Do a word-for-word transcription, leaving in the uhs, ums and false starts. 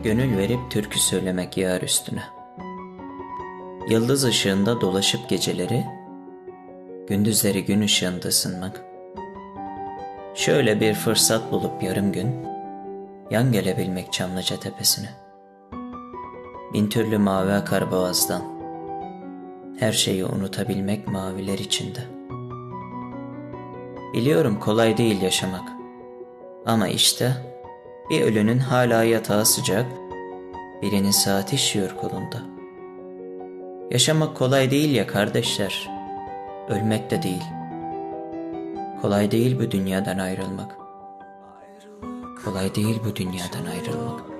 Gönül verip türkü söylemek yar üstüne. Yıldız ışığında dolaşıp geceleri, gündüzleri gün ışığında ısınmak. Şöyle bir fırsat bulup yarım gün, yan gelebilmek Çamlıca tepesine. Bin türlü mavi akar boğazdan, her şeyi unutabilmek maviler içinde. Biliyorum kolay değil yaşamak, ama işte bir ölünün hala yatağı sıcak, birinin saati işiyor kolunda. Yaşamak kolay değil ya kardeşler, ölmek de değil. Kolay değil bu dünyadan ayrılmak. Kolay değil bu dünyadan ayrılmak.